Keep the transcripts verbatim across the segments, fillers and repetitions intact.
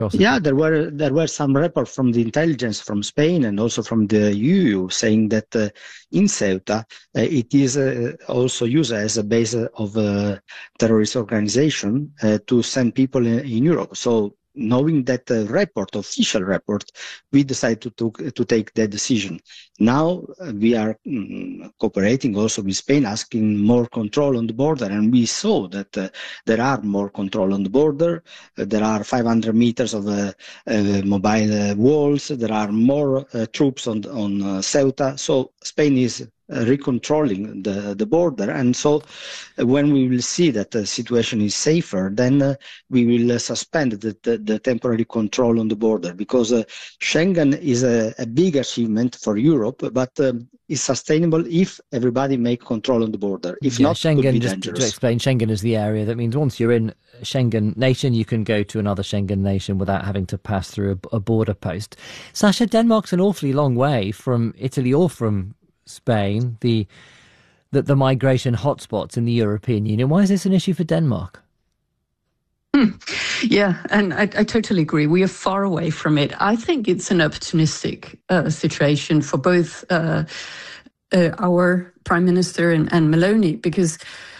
Yeah, there were there were some reports from the intelligence from Spain and also from the E U saying that uh, in Ceuta uh, it is uh, also used as a base of a terrorist organization uh, to send people in, in Europe. So knowing that uh, report, official report, we decided to, to, to take that decision. Now uh, we are um, cooperating also with Spain, asking more control on the border, and we saw that uh, there are more control on the border. Uh, there are five hundred meters of uh, uh, mobile uh, walls. There are more uh, troops on on uh, Ceuta. So Spain is Uh, recontrolling the, the border. And so uh, when we will see that the situation is safer, then uh, we will uh, suspend the, the, the temporary control on the border, because uh, Schengen is a, a big achievement for Europe, but um, is sustainable if everybody make control on the border. If yeah, not, Schengen, it could be just dangerous. to explain, Schengen is the area that means once you're in a Schengen nation, you can go to another Schengen nation without having to pass through a, a border post. Sasha, Denmark's an awfully long way from Italy or from Spain, the, the the migration hotspots in the European Union. Why is this an issue for Denmark? Hmm. Yeah, and I, I totally agree. We are far away from it. I think it's an opportunistic uh, situation for both uh, uh, our Prime Minister and, and Meloni, because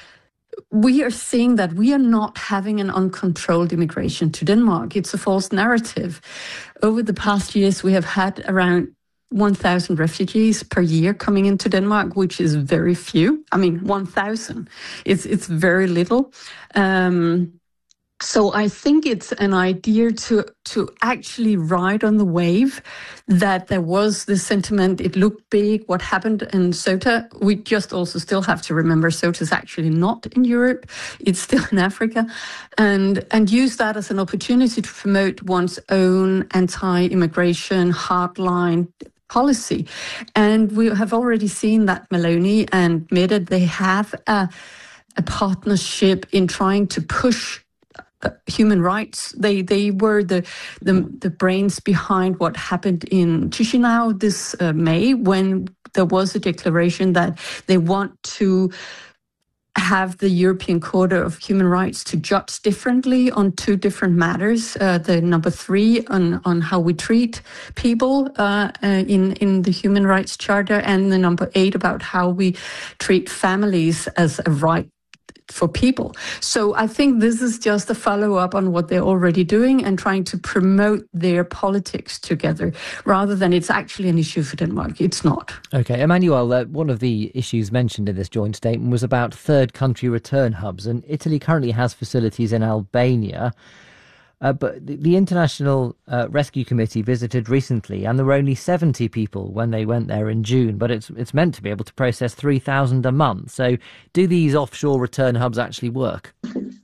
we are seeing that we are not having an uncontrolled immigration to Denmark. It's a false narrative. Over the past years, we have had around one thousand refugees per year coming into Denmark, which is very few. I mean, one thousand. It's it's very little. Um, so I think it's an idea to to actually ride on the wave that there was this sentiment. It looked big. What happened in Ceuta? We just also still have to remember Ceuta is actually not in Europe. It's still in Africa, and and use that as an opportunity to promote one's own anti-immigration hardline policy. And we have already seen that Meloni and Mette, they have a, a partnership in trying to push uh, human rights. They they were the, the the brains behind what happened in Chisinau this uh, May, when there was a declaration that they want to have the European Court of Human Rights to judge differently on two different matters. Uh, the number three on, on how we treat people uh, uh, in, in the Human Rights Charter, and the number eight about how we treat families as a right for people. So I think this is just a follow-up on what they're already doing and trying to promote their politics together, rather than it's actually an issue for Denmark. It's not. Okay, Emmanuel, uh, one of the issues mentioned in this joint statement was about third country return hubs, and Italy currently has facilities in Albania. Uh, but the, the International uh, Rescue Committee visited recently, and there were only seventy people when they went there in June, but it's it's meant to be able to process three thousand a month. So do these offshore return hubs actually work?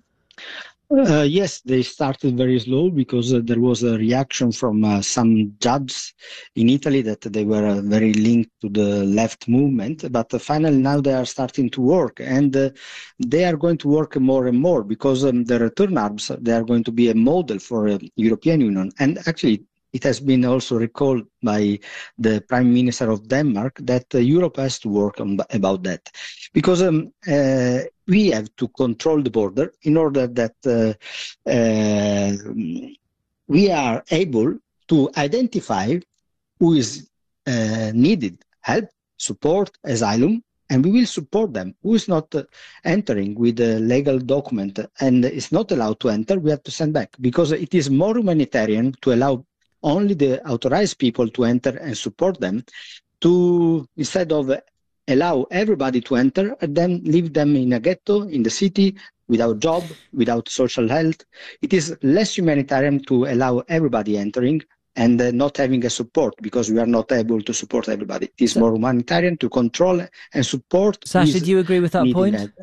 Uh, yes, they started very slow because uh, there was a reaction from uh, some judges in Italy that they were uh, very linked to the left movement. But uh, finally now they are starting to work, and uh, they are going to work more and more, because um, the return hubs, they are going to be a model for uh, European Union. And actually, it has been also recalled by the Prime Minister of Denmark that uh, Europe has to work on about that, because um, uh, we have to control the border in order that uh, uh, we are able to identify who is uh, needed help, support, asylum, and we will support them. Who is not uh, entering with a legal document and is not allowed to enter, we have to send back, because it is more humanitarian to allow only the authorized people to enter and support them, to instead of allow everybody to enter and then leave them in a ghetto in the city without job, without social health. It is less humanitarian to allow everybody entering and uh, not having a support, because we are not able to support everybody. It is so, more humanitarian to control and support. Sasha, do you agree with that point? That,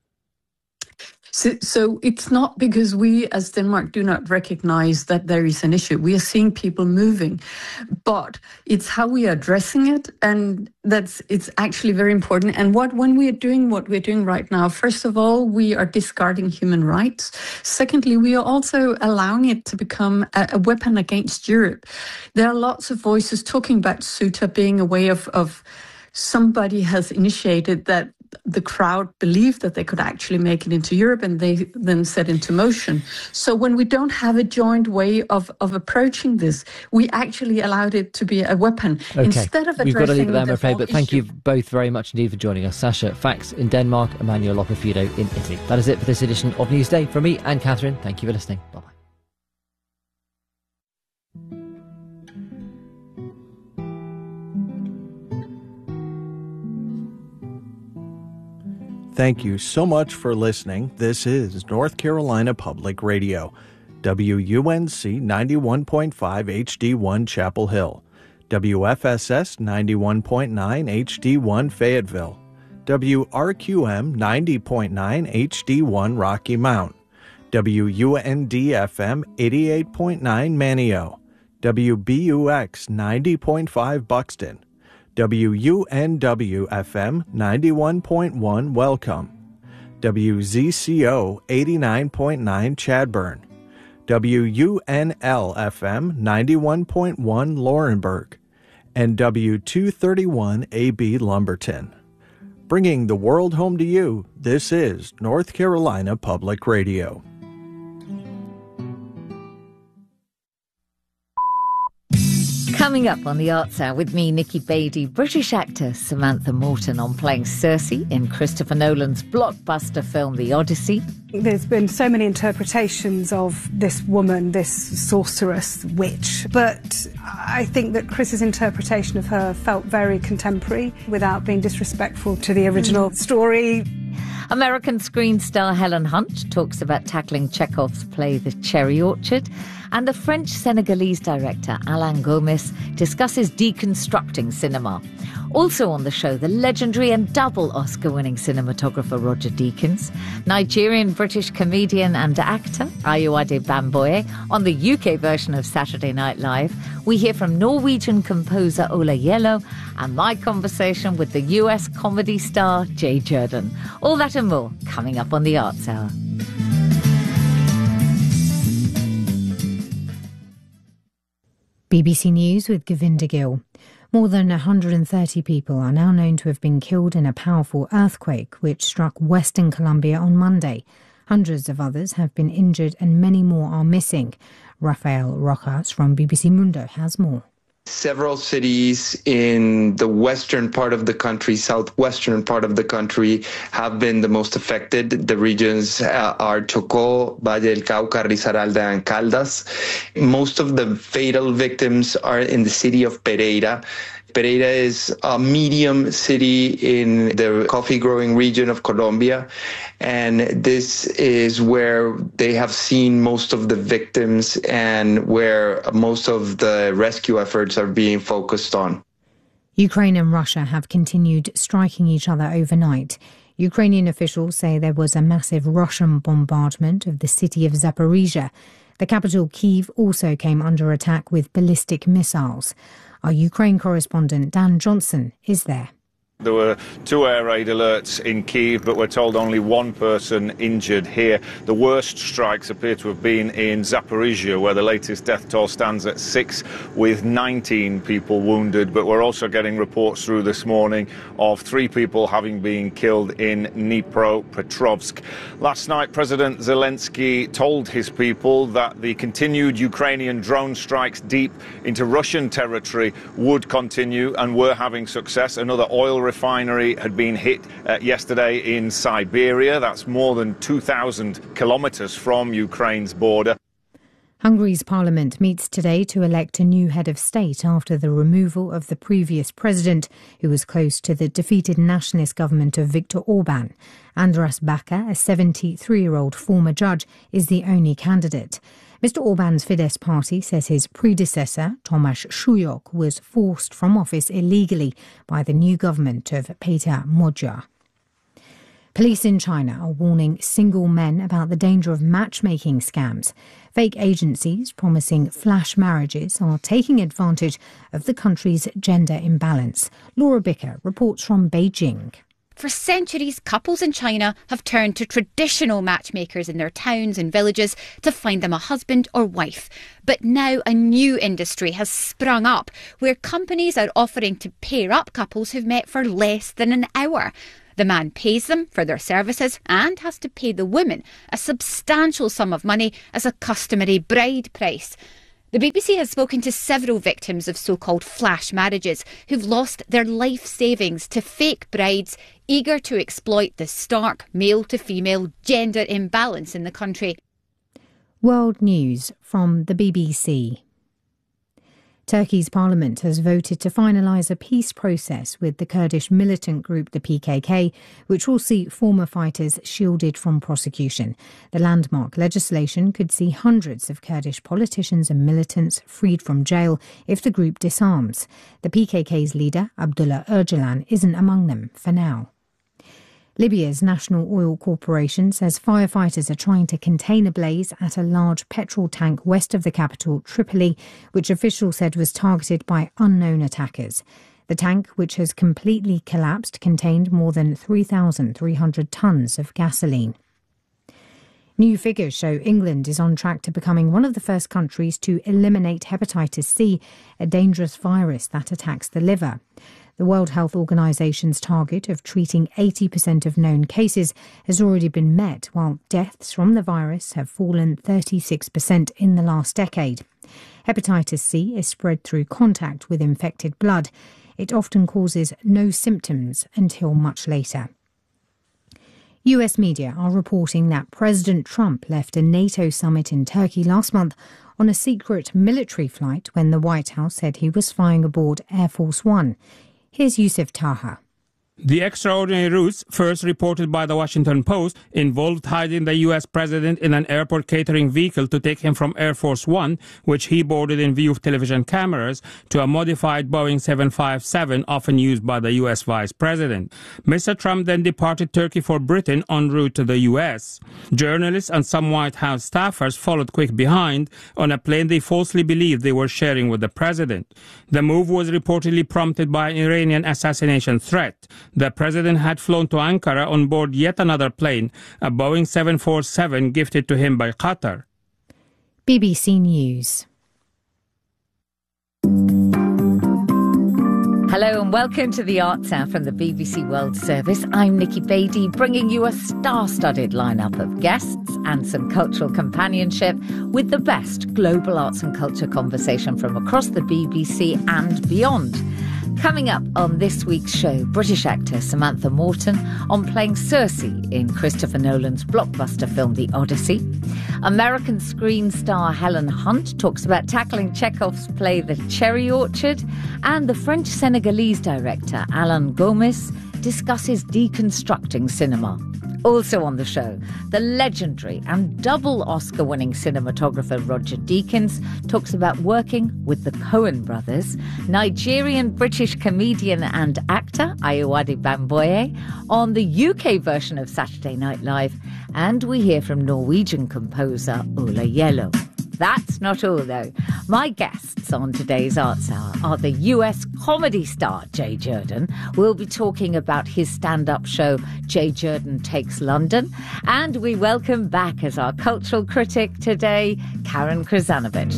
So, so it's not because we as Denmark do not recognize that there is an issue. We are seeing people moving, but it's how we are addressing it, and that's it's actually very important. And what when we are doing what we're doing right now, first of all, we are discarding human rights. Secondly, we are also allowing it to become a, a weapon against Europe. There are lots of voices talking about Ceuta being a way of, of somebody has initiated that the crowd believed that they could actually make it into Europe, and they then set into motion. So when we don't have a joint way of, of approaching this, we actually allowed it to be a weapon. Okay, instead of we've got to leave it there, I'm the afraid, but thank issue. you both very much indeed for joining us. Sasha Fax in Denmark, Emmanuel Lopafido in Italy. That is it for this edition of Newsday. From me and Catherine, thank you for listening. Bye-bye. Thank you so much for listening. This is North Carolina Public Radio, W U N C ninety-one point five H D one Chapel Hill, W F S S ninety-one point nine H D one Fayetteville, W R Q M ninety point nine H D one Rocky Mount, W U N D F M eighty-eight point nine Manio, W B U X ninety point five Buxton, W U N W F M ninety-one point one Welcome, W Z C O eighty-nine point nine Chadburn, W U N L F M ninety-one point one Laurinburg, and W two thirty-one A B Lumberton. Bringing the world home to you, this is North Carolina Public Radio. Coming up on the Arts Hour with me, Nikki Beattie, British actor Samantha Morton on playing Circe in Christopher Nolan's blockbuster film The Odyssey. There's been so many interpretations of this woman, this sorceress, witch, but I think that Chris's interpretation of her felt very contemporary without being disrespectful to the original story. American screen star Helen Hunt talks about tackling Chekhov's play The Cherry Orchard, and the French-Senegalese director Alain Gomis discusses deconstructing cinema. Also on the show, the legendary and double Oscar-winning cinematographer Roger Deakins, Nigerian-British comedian and actor Ayuade Bamboye on the U K version of Saturday Night Live. We hear from Norwegian composer Ola Yellow and my conversation with the U S comedy star Jay Jordan. All that and more coming up on the Arts Hour. B B C News with Govinda Gill. More than one hundred thirty people are now known to have been killed in a powerful earthquake which struck Western Colombia on Monday. Hundreds of others have been injured and many more are missing. Rafael Rojas from B B C Mundo has more. Several cities in the western part of the country, southwestern part of the country, have been the most affected. The regions uh, are Chocó, Valle del Cauca, Risaralda, and Caldas. Most of the fatal victims are in the city of Pereira. Pereira is a medium city in the coffee-growing region of Colombia, and this is where they have seen most of the victims and where most of the rescue efforts are being focused on. Ukraine and Russia have continued striking each other overnight. Ukrainian officials say there was a massive Russian bombardment of the city of Zaporizhia. The capital, Kyiv, also came under attack with ballistic missiles. Our Ukraine correspondent Dan Johnson is there. There were two air raid alerts in Kyiv, but we're told only one person injured here. The worst strikes appear to have been in Zaporizhia, where the latest death toll stands at six, with nineteen people wounded. But we're also getting reports through this morning of three people having been killed in Dnipropetrovsk. Last night, President Zelensky told his people that the continued Ukrainian drone strikes deep into Russian territory would continue and were having success. Another oil refinery had been hit uh, yesterday in Siberia. That's more than two thousand kilometres from Ukraine's border. Hungary's parliament meets today to elect a new head of state after the removal of the previous president, who was close to the defeated nationalist government of Viktor Orban. Andras Baka, a seventy-three-year-old former judge, is the only candidate. Mister Orban's Fidesz party says his predecessor, Tomasz Sujok, was forced from office illegally by the new government of Peter Magyar. Police in China are warning single men about the danger of matchmaking scams. Fake agencies promising flash marriages are taking advantage of the country's gender imbalance. Laura Bicker reports from Beijing. For centuries, couples in China have turned to traditional matchmakers in their towns and villages to find them a husband or wife. But now a new industry has sprung up where companies are offering to pair up couples who've met for less than an hour. The man pays them for their services and has to pay the women a substantial sum of money as a customary bride price. The B B C has spoken to several victims of so-called flash marriages who've lost their life savings to fake brides eager to exploit the stark male-to-female gender imbalance in the country. World News from the B B C. Turkey's parliament has voted to finalise a peace process with the Kurdish militant group the P K K, which will see former fighters shielded from prosecution. The landmark legislation could see hundreds of Kurdish politicians and militants freed from jail if the group disarms. The P K K's leader, Abdullah Öcalan, isn't among them for now. Libya's National Oil Corporation says firefighters are trying to contain a blaze at a large petrol tank west of the capital, Tripoli, which officials said was targeted by unknown attackers. The tank, which has completely collapsed, contained more than three thousand three hundred tonnes of gasoline. New figures show England is on track to becoming one of the first countries to eliminate hepatitis C, a dangerous virus that attacks the liver. The World Health Organization's target of treating eighty percent of known cases has already been met, while deaths from the virus have fallen thirty-six percent in the last decade. Hepatitis C is spread through contact with infected blood. It often causes no symptoms until much later. U S media are reporting that President Trump left a NATO summit in Turkey last month on a secret military flight when the White House said he was flying aboard Air Force One. Here's Yusuf Taha. The extraordinary routes, first reported by the Washington Post, involved hiding the U S president in an airport catering vehicle to take him from Air Force One, which he boarded in view of television cameras, to a modified Boeing seven fifty-seven often used by the U S vice president. Mister Trump then departed Turkey for Britain en route to the U S. Journalists and some White House staffers followed quick behind on a plane they falsely believed they were sharing with the president. The move was reportedly prompted by an Iranian assassination threat. The president had flown to Ankara on board yet another plane, a Boeing seven forty-seven gifted to him by Qatar. B B C News. Hello and welcome to the Arts Hour from the B B C World Service. I'm Nikki Beattie, bringing you a star-studded lineup of guests and some cultural companionship with the best global arts and culture conversation from across the B B C and beyond. Coming up on this week's show, British actor Samantha Morton on playing Circe in Christopher Nolan's blockbuster film The Odyssey. American screen star Helen Hunt talks about tackling Chekhov's play The Cherry Orchard. And the French-Senegalese director Alain Gomis discusses deconstructing cinema. Also on the show, the legendary and double Oscar-winning cinematographer Roger Deakins talks about working with the Coen brothers, Nigerian-British comedian and actor Ayowade Bamboye on the U K version of Saturday Night Live, and we hear from Norwegian composer Ola Yellow. That's not all, though. My guests on today's Arts Hour are the U S comedy star Jay Jordan. We'll be talking about his stand-up show, Jay Jordan Takes London. And we welcome back as our cultural critic today, Karen Krzanovich.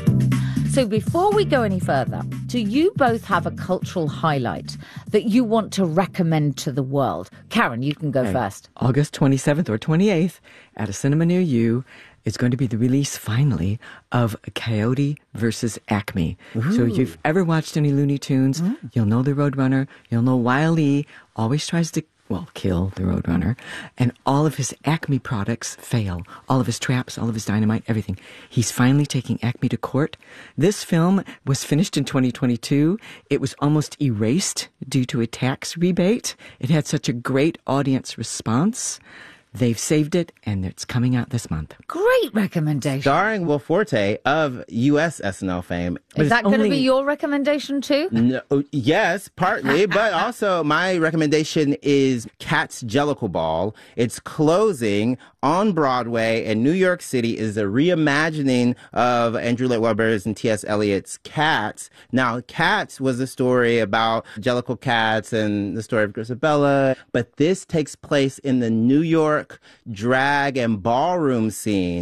So before we go any further, do you both have a cultural highlight that you want to recommend to the world? Karen, you can go okay. first. August twenty-seventh or twenty-eighth at a cinema near you, it's going to be the release, finally, of Coyote versus Acme. Ooh. So if you've ever watched any Looney Tunes, mm. you'll know the Roadrunner. You'll know Wile E. always tries to, well, kill the Roadrunner. And all of his Acme products fail. All of his traps, all of his dynamite, everything. He's finally taking Acme to court. This film was finished in twenty twenty-two. It was almost erased due to a tax rebate. It had such a great audience response. They've saved it, and it's coming out this month. Great recommendation. Starring Will Forte of U S S N L fame. Is that going to be your recommendation too? No, yes, partly, but also my recommendation is Cats Jellicle Ball. It's closing on Broadway, and New York City is a reimagining of Andrew Lloyd Webber's and T S Eliot's Cats. Now, Cats was a story about Jellicle cats and the story of Grisabella, but this takes place in the New York drag and ballroom scene,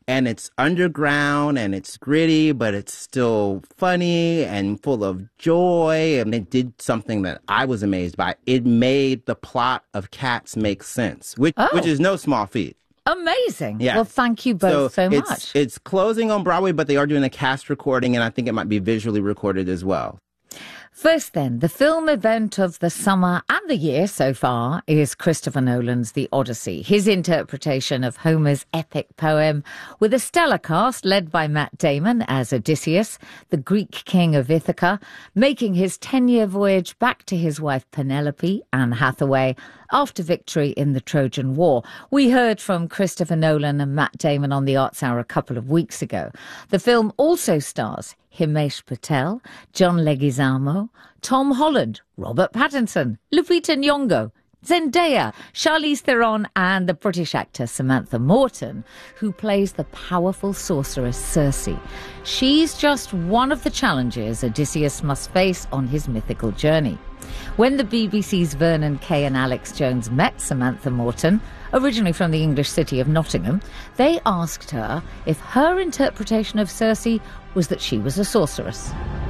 and it's underground and it's gritty, but it's still funny and full of joy. And it did something that I was amazed by. It made the plot of Cats make sense, which Oh. which is no small feat. Amazing. Yeah. Well, thank you both so, it's, much. It's closing on Broadway, but they are doing a cast recording, and I think it might be visually recorded as well. First then, the film event of the summer and the year so far is Christopher Nolan's The Odyssey, his interpretation of Homer's epic poem, with a stellar cast led by Matt Damon as Odysseus, the Greek king of Ithaca, making his ten-year voyage back to his wife Penelope, Anne Hathaway, after victory in the Trojan War. We heard from Christopher Nolan and Matt Damon on the Arts Hour a couple of weeks ago. The film also stars Himesh Patel, John Leguizamo, Tom Holland, Robert Pattinson, Lupita Nyong'o, Zendaya, Charlize Theron and the British actor Samantha Morton, who plays the powerful sorceress Circe. She's just one of the challenges Odysseus must face on his mythical journey. When the B B C's Vernon Kay and Alex Jones met Samantha Morton, originally from the English city of Nottingham, they asked her if her interpretation of Circe was that she was a sorceress.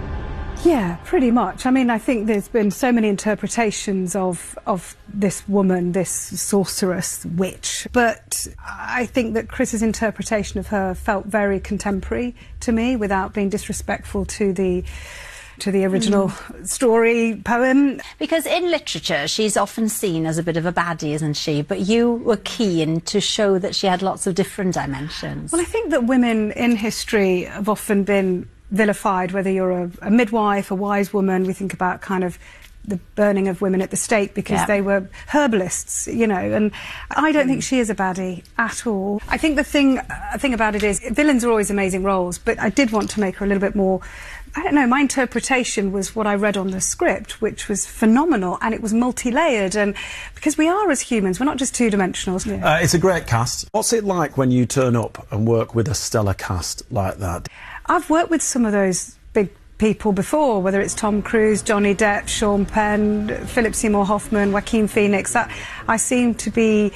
Yeah, pretty much. I mean, I think there's been so many interpretations of of this woman, this sorceress witch, but I think that Chris's interpretation of her felt very contemporary to me, without being disrespectful to the to the original mm. story poem. Because in literature, she's often seen as a bit of a baddie, isn't she? But you were keen to show that she had lots of different dimensions. Well, I think that women in history have often been vilified, whether you're a, a midwife, a wise woman. We think about kind of the burning of women at the stake because yeah. they were herbalists, you know, and I don't mm. think she is a baddie at all. I think the thing, uh, thing about it is villains are always amazing roles, but I did want to make her a little bit more, I don't know, my interpretation was what I read on the script, which was phenomenal, and it was multi-layered, and because we are as humans, we're not just two-dimensional. Yeah. Uh, it's a great cast. What's it like when you turn up and work with a stellar cast like that? I've worked with some of those big people before, whether it's Tom Cruise, Johnny Depp, Sean Penn, Philip Seymour Hoffman, Joaquin Phoenix. That I seem to be...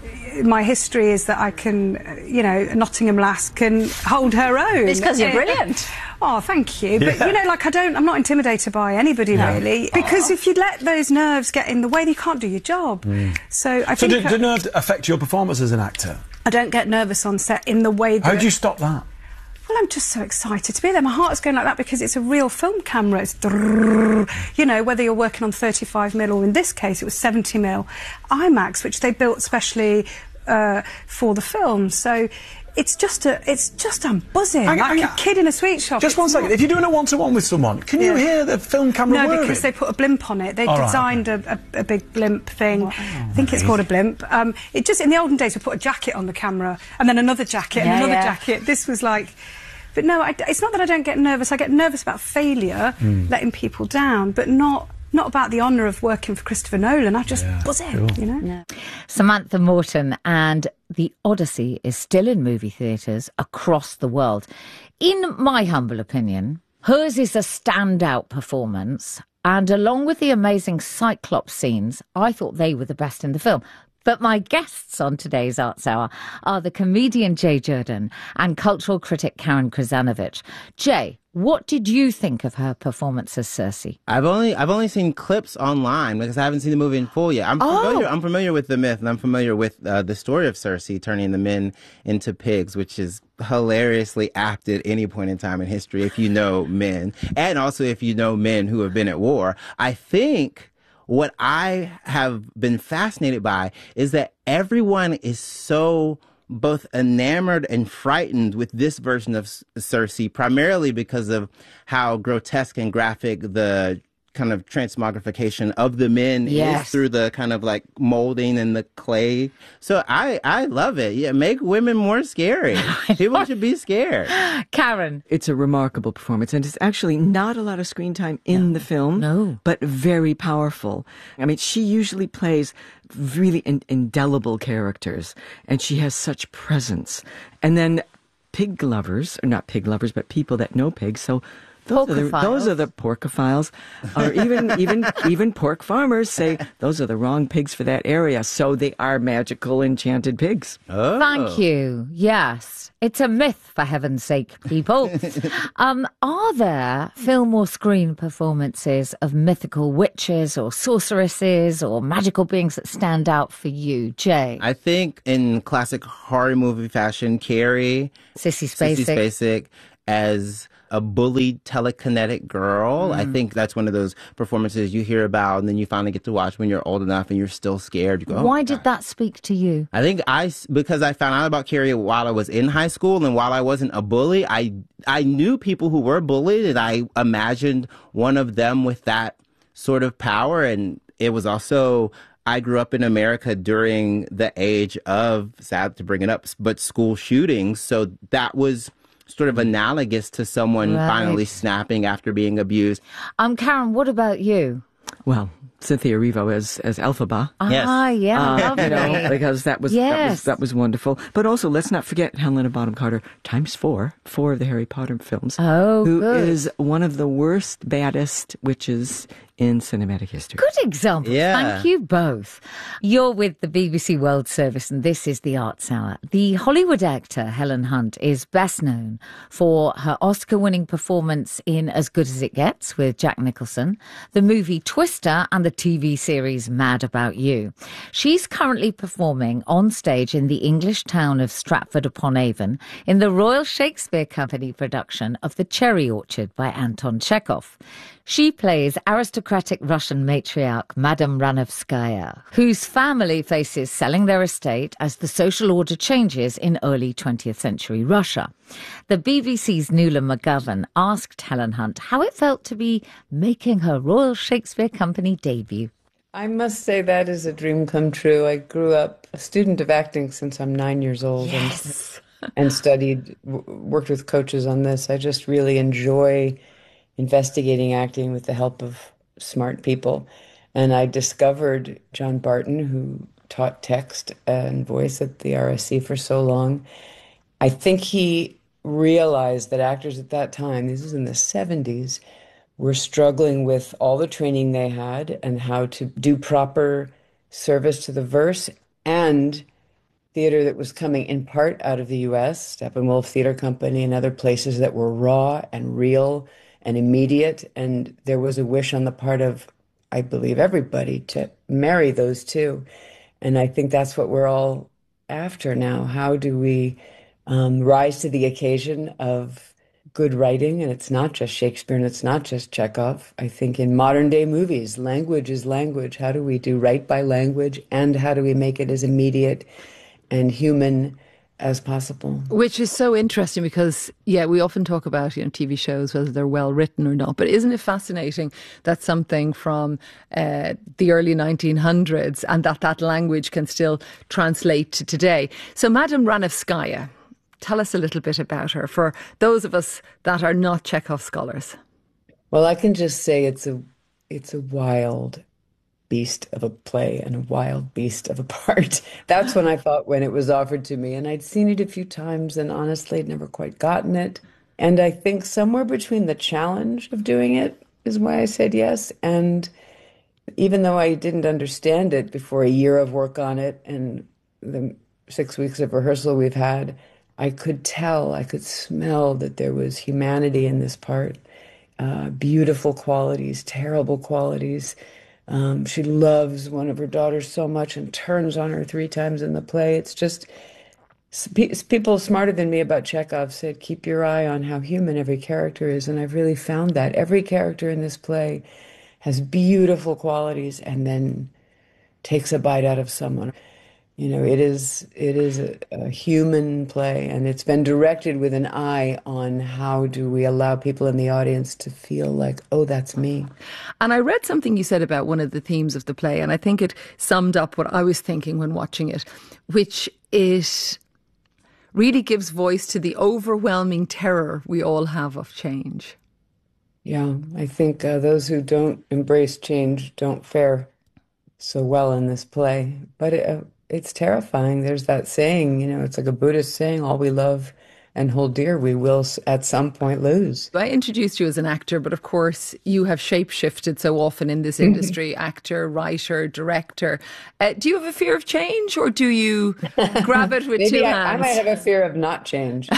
My history is that I can, you know, a Nottingham lass can hold her own. It's because you're brilliant. Oh, thank you. But, yeah. you know, like, I don't, I'm not intimidated by anybody, yeah. really. Because if you let those nerves get in the way, you can't do your job. Mm. So I so think... So do, do nerves affect your performance as an actor? I don't get nervous on set in the way that... How do you stop that? Well, I'm just so excited to be there. My heart's going like that because it's a real film camera. It's, you know, whether you're working on thirty-five mil or in this case it was seventy mil IMAX, which they built specially uh, for the film. So it's just a, it's just I'm buzzing I, like I, I, a kid in a sweet shop. Just it's one second. Not... If you're doing a one-to-one with someone, can you yeah. hear the film camera No, whirring? because they put a blimp on it. They All designed right, okay. a, a, a big blimp thing. Wow. I think it's called a blimp. Um, it just in the olden days we put a jacket on the camera and then another jacket and yeah, another yeah. jacket. This was like. But no, I, it's not that I don't get nervous. I get nervous about failure, mm. letting people down, but not not about the honour of working for Christopher Nolan. I just yeah, buzz it, cool. you know. No. Samantha Morton and The Odyssey is still in movie theatres across the world. In my humble opinion, hers is a standout performance, and along with the amazing Cyclops scenes, I thought they were the best in the film. But my guests on today's Arts Hour are the comedian Jay Jordan and cultural critic Karen Krzanovich. Jay, what did you think of her performance as Circe? I've only I've only seen clips online because I haven't seen the movie in full yet. I'm oh. familiar. I'm familiar with the myth, and I'm familiar with uh, the story of Circe turning the men into pigs, which is hilariously apt at any point in time in history if you know men, and also if you know men who have been at war. I think. What I have been fascinated by is that everyone is so both enamored and frightened with this version of Circe, primarily because of how grotesque and graphic the kind of transmogrification of the men yes. is through the kind of like molding and the clay. So I, I love it. Yeah, make women more scary. People should be scared. Karen. It's a remarkable performance, and it's actually not a lot of screen time in no. the film, no. but very powerful. I mean, she usually plays really in- indelible characters, and she has such presence. And then pig lovers, or not pig lovers, but people that know pigs, so Those are, the, those are the porcophiles. Or even even even pork farmers say those are the wrong pigs for that area. So they are magical, enchanted pigs. Oh. Thank you. Yes. It's a myth, for heaven's sake, people. um, are there film or screen performances of mythical witches or sorceresses or magical beings that stand out for you, Jay? I think in classic horror movie fashion, Carrie, Sissy Spacek, Sissy Spacek as a bullied telekinetic girl. Mm. I think that's one of those performances you hear about and then you finally get to watch when you're old enough and you're still scared. You go, oh, why did God. that speak to you? I think I, because I found out about Carrie while I was in high school, and while I wasn't a bully, I, I knew people who were bullied, and I imagined one of them with that sort of power. And it was also, I grew up in America during the age of, sad to bring it up, but school shootings. So that was sort of analogous to someone right. finally snapping after being abused. Um, Karen, what about you? Well, Cynthia Erivo as as Elphaba. Ah, yes. yeah, uh, lovely. You know, because that was, yes. that was that was wonderful. But also, let's not forget Helena Bonham Carter times four, four of the Harry Potter films. Oh, who good. is one of the worst, baddest witches in cinematic history. Good example. Yeah. Thank you both. You're with the B B C World Service and this is the Arts Hour. The Hollywood actor Helen Hunt is best known for her Oscar-winning performance in As Good as It Gets with Jack Nicholson, the movie Twister and the T V series Mad About You. She's currently performing on stage in the English town of Stratford-upon-Avon in the Royal Shakespeare Company production of The Cherry Orchard by Anton Chekhov. She plays aristocratic Russian matriarch Madame Ranovskaya, whose family faces selling their estate as the social order changes in early twentieth century Russia. The B B C's Nuala McGovern asked Helen Hunt how it felt to be making her Royal Shakespeare Company debut. I must say that is a dream come true. I grew up a student of acting since I'm nine years old. Yes. and, and studied, w- worked with coaches on this. I just really enjoy investigating acting with the help of smart people. And I discovered John Barton, who taught text and voice at the R S C for so long. I think he realized that actors at that time, this was in the seventies, were struggling with all the training they had and how to do proper service to the verse, and theater that was coming in part out of the U S, Steppenwolf Theater Company and other places that were raw and real and immediate. And there was a wish on the part of, I believe, everybody to marry those two. And I think that's what we're all after now. How do we um, rise to the occasion of good writing? And it's not just Shakespeare and it's not just Chekhov. I think in modern day movies, language is language. How do we do right by language? And how do we make it as immediate and human as possible? Which is so interesting because, yeah, we often talk about, you know, T V shows, whether they're well written or not. But isn't it fascinating that something from uh, the early nineteen hundreds and that that language can still translate to today? So Madame Ranovskaya, tell us a little bit about her for those of us that are not Chekhov scholars. Well, I can just say it's a it's a wild beast of a play and a wild beast of a part. That's when I thought when it was offered to me. And I'd seen it a few times and honestly I'd never quite gotten it. And I think somewhere between the challenge of doing it is why I said yes. And even though I didn't understand it before a year of work on it and the six weeks of rehearsal we've had, I could tell, I could smell that there was humanity in this part. Uh, beautiful qualities, terrible qualities. Um, she loves one of her daughters so much and turns on her three times in the play. It's just, people smarter than me about Chekhov said, keep your eye on how human every character is. And I've really found that. Every character in this play has beautiful qualities and then takes a bite out of someone. You know, it is it is a, a human play, and it's been directed with an eye on how do we allow people in the audience to feel like, oh, that's me. And I read something you said about one of the themes of the play, and I think it summed up what I was thinking when watching it, which it really gives voice to the overwhelming terror we all have of change. Yeah, I think uh, those who don't embrace change don't fare so well in this play. But it, uh, it's terrifying. There's that saying, you know, it's like a Buddhist saying, all we love and hold dear, we will at some point lose. I introduced you as an actor, but of course you have shape-shifted so often in this industry, actor, writer, director. Uh, do you have a fear of change, or do you grab it with Maybe two I, hands? I might have a fear of not change.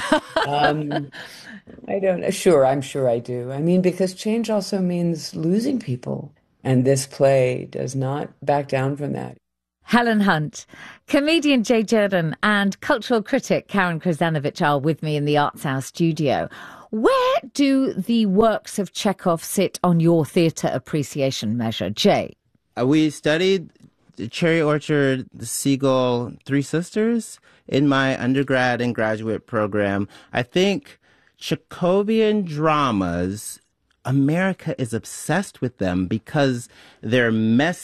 um, I don't know. Sure, I'm sure I do. I mean, because change also means losing people. And this play does not back down from that. Helen Hunt, comedian Jay Jordan and cultural critic Karen Krzanovich are with me in the Arts Hour studio. Where do the works of Chekhov sit on your theatre appreciation measure, Jay? Uh, we studied Cherry Orchard, The Seagull, Three Sisters in my undergrad and graduate program. I think Chekhovian dramas, America is obsessed with them because they're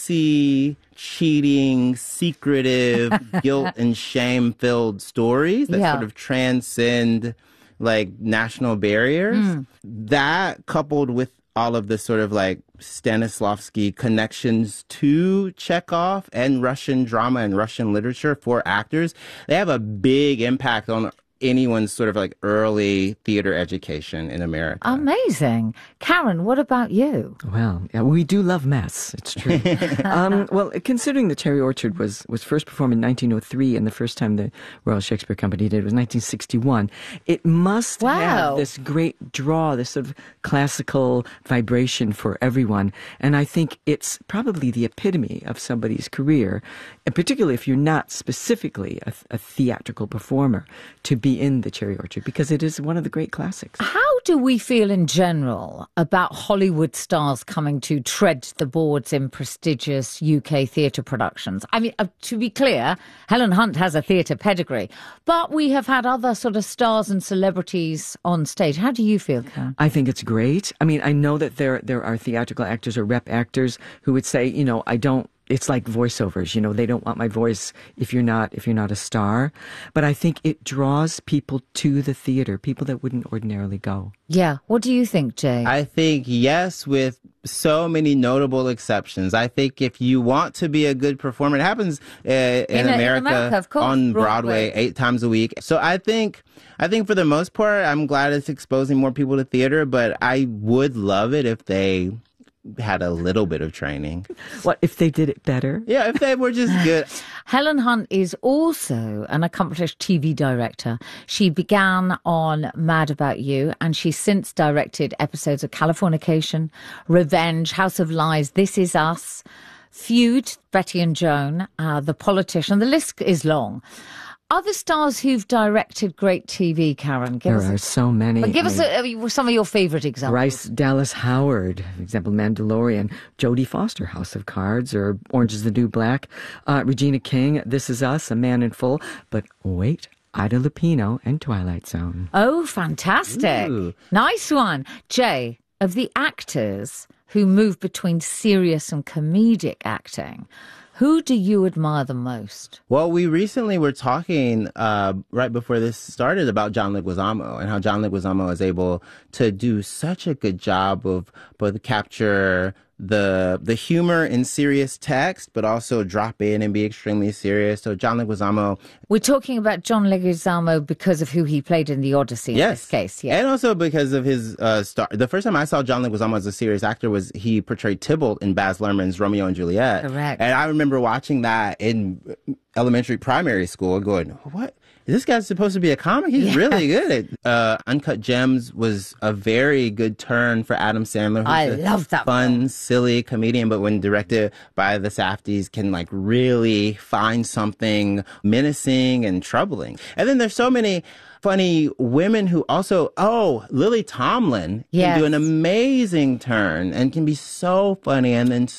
messy, cheating, secretive, guilt and shame-filled stories that Yeah. sort of transcend like national barriers. Mm. That coupled with all of the sort of like Stanislavski connections to Chekhov and Russian drama and Russian literature for actors, they have a big impact on anyone's sort of like early theater education in America. Amazing. Karen, what about you? Well, yeah, we do love mess. It's true. um, well, considering the Cherry Orchard was, was first performed in nineteen oh three and the first time the Royal Shakespeare Company did it was nineteen sixty-one, it must Wow. have this great draw, this sort of classical vibration for everyone. And I think it's probably the epitome of somebody's career, and particularly if you're not specifically a, a theatrical performer, to be in the Cherry Orchard, because it is one of the great classics. How do we feel in general about Hollywood stars coming to tread the boards in prestigious U K theatre productions? I mean, uh, to be clear, Helen Hunt has a theatre pedigree, but we have had other sort of stars and celebrities on stage. How do you feel, Karen? I think it's great. I mean, I know that there there are theatrical actors or rep actors who would say, you know, I don't, it's like voiceovers, you know, they don't want my voice if you're not if you're not a star. But I think it draws people to the theater, people that wouldn't ordinarily go. Yeah. What do you think, Jay? I think yes, with so many notable exceptions. I think if you want to be a good performer, it happens uh, in, In, America, in America, of course, on Broadway. Broadway eight times a week. So I think, I think for the most part, I'm glad it's exposing more people to theater, but I would love it if they had a little bit of training. What if they did it better? Yeah, if they were just good. Helen Hunt is also an accomplished T V director. She began on Mad About You, and she's since directed episodes of Californication, Revenge, House of Lies, This Is Us, Feud, Betty and Joan, uh, The Politician. The list is long. Other stars who've directed great T V, Karen? Give There us are a, so many. But give I us mean, a, a, some of your favourite examples. Bryce Dallas Howard, for example, Mandalorian. Jodie Foster, House of Cards, or Orange is the New Black. Uh, Regina King, This Is Us, A Man in Full. But wait, Ida Lupino and Twilight Zone. Oh, fantastic. Ooh. Nice one. Jay, of the actors who move between serious and comedic acting, who do you admire the most? Well, we recently were talking uh, right before this started about John Leguizamo and how John Leguizamo is able to do such a good job of both capture the the humor in serious text, but also drop in and be extremely serious. So John Leguizamo. We're talking about John Leguizamo because of who he played in The Odyssey in Yes. this case. Yeah. And also because of his uh, star. The first time I saw John Leguizamo as a serious actor was he portrayed Tybalt in Baz Luhrmann's Romeo and Juliet. Correct. And I remember watching that in elementary, primary school and going, what? This guy's supposed to be a comic? He's Yeah. really good at uh, Uncut Gems was a very good turn for Adam Sandler. who's I a love that fun, film. silly comedian, but when directed by the Safdies can like really find something menacing and troubling. And then there's so many funny women who also, oh, Lily Tomlin Yes. can do an amazing turn and can be so funny and then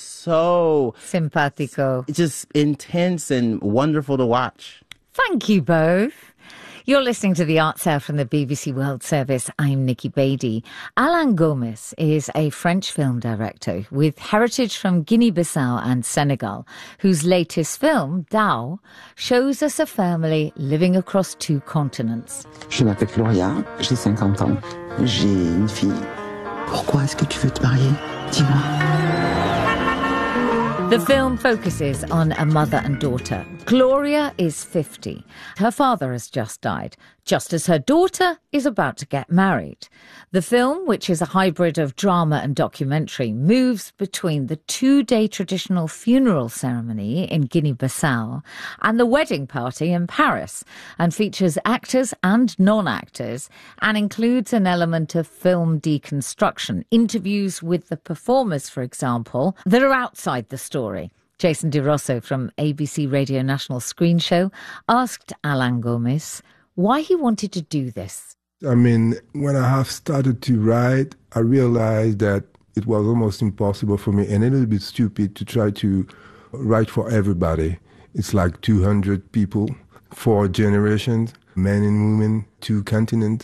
so Simpatico. just intense and wonderful to watch. Thank you both. You're listening to the Arts Hour from the B B C World Service. I'm Nikki Beattie. Alain Gomis is a French film director with heritage from Guinea-Bissau and Senegal, whose latest film, Dao, shows us a family living across two continents. Je m'appelle Gloria, j'ai cinquante ans, j'ai une fille. Pourquoi est-ce que tu veux te marier? Dis-moi. The film focuses on a mother and daughter. Gloria is fifty. Her father has just died. just as her daughter is about to get married. The film, which is a hybrid of drama and documentary, moves between the two-day traditional funeral ceremony in Guinea-Bissau and the wedding party in Paris, and features actors and non-actors, and includes an element of film deconstruction, interviews with the performers, for example, that are outside the story. Jason Di Rosso from A B C Radio National Screen Show asked Alain Gomis why he wanted to do this. I mean, when I have started to write, I realized that it was almost impossible for me and a little bit stupid to try to write for everybody. It's like two hundred people, four generations, men and women, two continents.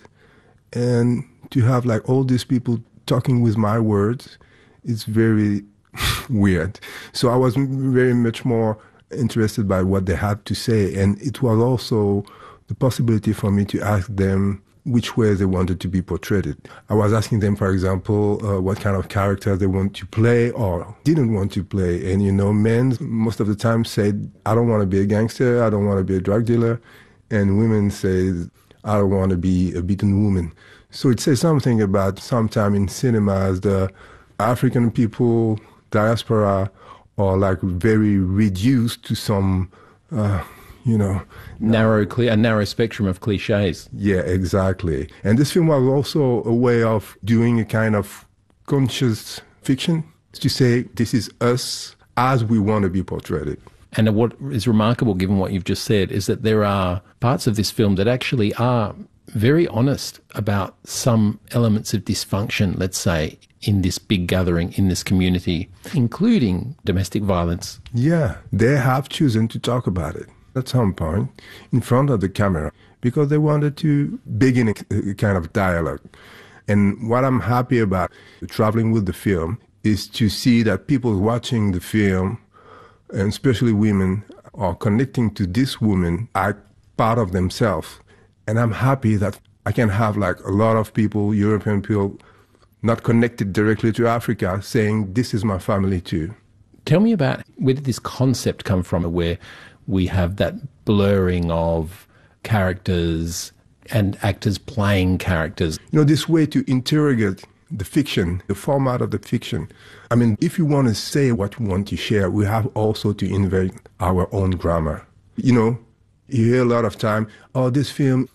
And to have like all these people talking with my words, it's very weird. So I was very much more interested by what they had to say. And it was also the possibility for me to ask them which way they wanted to be portrayed. I was asking them, for example, uh, what kind of character they want to play or didn't want to play. And, you know, men most of the time said, I don't want to be a gangster, I don't want to be a drug dealer. And women say, I don't want to be a beaten woman. So it says something about sometime in cinemas, the African people, diaspora, are like very reduced to some... Uh, You know, narrow, clear, a narrow spectrum of cliches. Yeah, exactly. And this film was also a way of doing a kind of conscious fiction to say this is us as we want to be portrayed. And what is remarkable, given what you've just said, is that there are parts of this film that actually are very honest about some elements of dysfunction, let's say, in this big gathering, in this community, including domestic violence. Yeah, they have chosen to talk about it at some point in front of the camera because they wanted to begin a, a kind of dialogue. And what I'm happy about traveling with the film is to see that people watching the film, and especially women, are connecting to this woman as part of themselves. And I'm happy that I can have like a lot of people, European people, not connected directly to Africa, saying, this is my family too. Tell me about where did this concept come from, where we have that blurring of characters and actors playing characters. You know, this way to interrogate the fiction, the format of the fiction. I mean, if you want to say what you want to share, we have also to invent our own grammar. You know, you hear a lot of time, oh, this film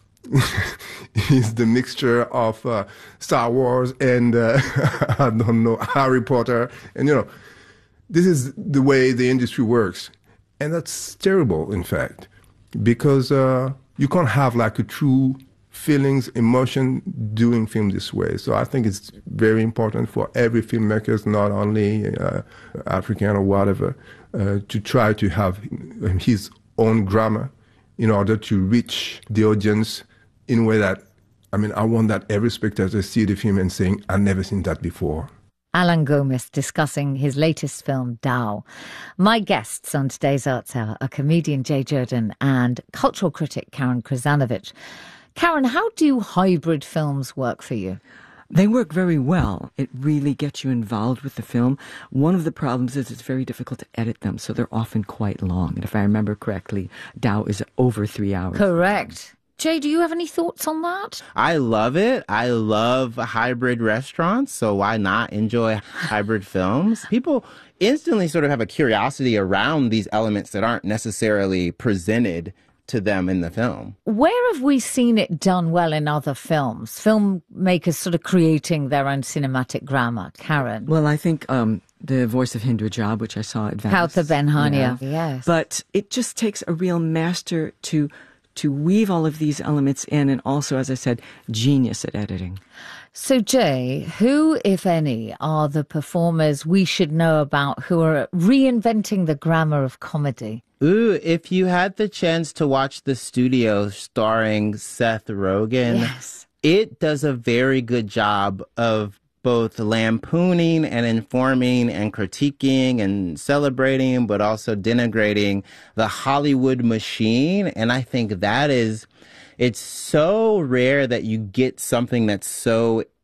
is the mixture of uh, Star Wars and, uh, I don't know, Harry Potter. And, you know, this is the way the industry works. And that's terrible, in fact, because uh, you can't have like a true feelings, emotion doing film this way. So I think it's very important for every filmmaker, not only uh, African or whatever, uh, to try to have his own grammar in order to reach the audience in a way that, I mean, I want that every spectator see the film and saying, I've never seen that before. Alain Gomis discussing his latest film, Dao. My guests on today's Arts Hour are comedian Jay Jordan and cultural critic Karen Krzanovich. Karen, how do hybrid films work for you? They work very well. It really gets you involved with the film. One of the problems is it's very difficult to edit them, so they're often quite long. And if I remember correctly, Dao is over three hours. Correct. Jay, do you have any thoughts on that? I love it. I love hybrid restaurants, so why not enjoy hybrid films? People instantly sort of have a curiosity around these elements that aren't necessarily presented to them in the film. Where have we seen it done well in other films? Filmmakers sort of creating their own cinematic grammar. Karen? Well, I think um, the voice of Hindu Rajab, which I saw at Venice. Kautha Ben-Hania, yeah. yes. But it just takes a real master to to weave all of these elements in, and also, as I said, genius at editing. So, Jay, who, if any, are the performers we should know about who are reinventing the grammar of comedy? Ooh, if you had the chance to watch The Studio starring Seth Rogen, yes. It does a very good job of both lampooning and informing and critiquing and celebrating, but also denigrating the Hollywood machine. And I think that is, it's so rare that you get something that's so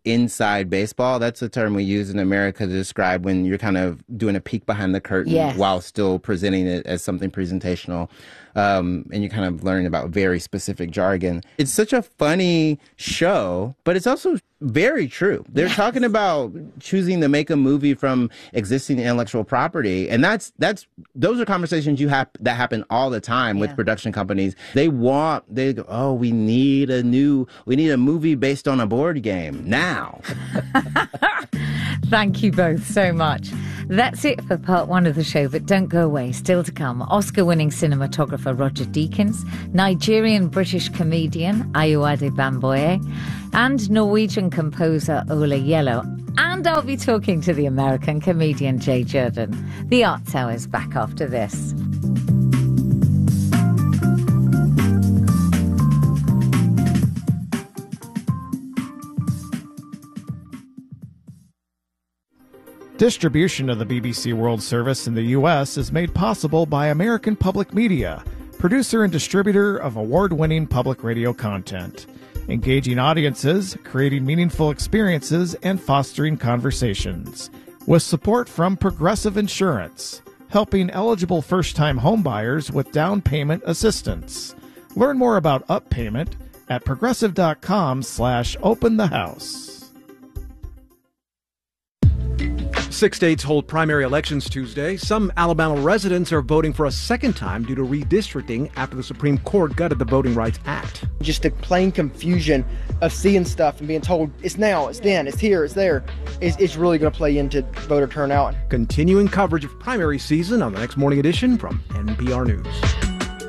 inside baseball. That's a term we use in America to describe when you're kind of doing a peek behind the curtain yes. while still presenting it as something presentational. Um, and you're kind of learning about very specific jargon. It's such a funny show, but it's also very true. They're yes. talking about choosing to make a movie from existing intellectual property. And that's, that's, those are conversations you have that happen all the time with yeah. production companies. They want, they go, oh, we need a new, we need a movie based on a board game now. Thank you both so much. That's it for part one of the show, but don't go away. Still to come, Oscar-winning cinematographer Roger Deakins, Nigerian-British comedian Ayoade Bamboye, and Norwegian composer Ola Yellow. And I'll be talking to the American comedian Jay Jordan. The Arts Hour is back after this. Distribution of the B B C World Service in the U S is made possible by American Public Media, producer and distributor of award-winning public radio content, engaging audiences, creating meaningful experiences, and fostering conversations. With support from Progressive Insurance, helping eligible first-time homebuyers with down payment assistance. Learn more about Up Payment at progressive.com slash open the house. Six states hold primary elections Tuesday. Some Alabama residents are voting for a second time due to redistricting after the Supreme Court gutted the Voting Rights Act. Just the plain confusion of seeing stuff and being told it's now, it's then, it's here, it's there, is it's really going to play into voter turnout. Continuing coverage of primary season on the next morning edition from N P R News.